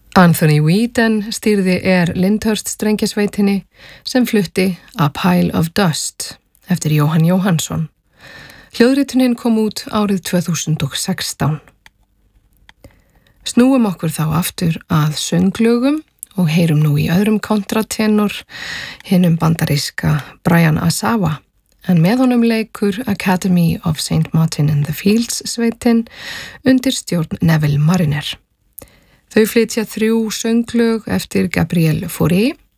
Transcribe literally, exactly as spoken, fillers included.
Anthony Whedon stýrði Air Lyndhurst strengjasveitinni sem flutti A Pile of Dust eftir Jóhann Jóhannsson. Hljóðritunin kom út árið tvö þúsund og sextán. Snúum okkur þá aftur að sönglögum og heyrum nú í öðrum kontratenor, hinum bandaríska Brian Asawa, en með honum leikur Academy of Saint Martin in the Fields sveitin undir stjórn Neville Mariner. Þau flytja þrjú sönglög eftir Gabriel Fauré